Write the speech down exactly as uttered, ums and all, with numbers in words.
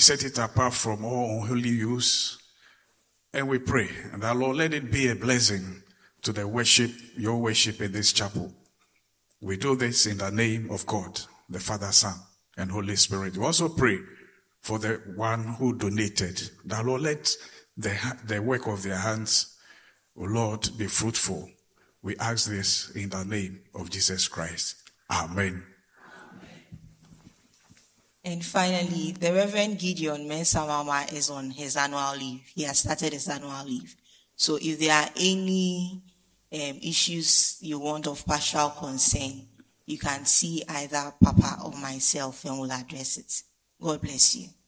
set it apart from all unholy use. And we pray that, Lord, let it be a blessing to the worship, your worship in this chapel. We do this in the name of God, the Father, Son, and Holy Spirit. We also pray for the one who donated. That, Lord, let the, the work of their hands, O Lord, be fruitful. We ask this in the name of Jesus Christ. Amen. And finally, the Reverend Gideon Mensah-Mama is on his annual leave. He has started his annual leave. So if there are any um, issues you want of pastoral concern, you can see either Papa or myself and we'll address it. God bless you.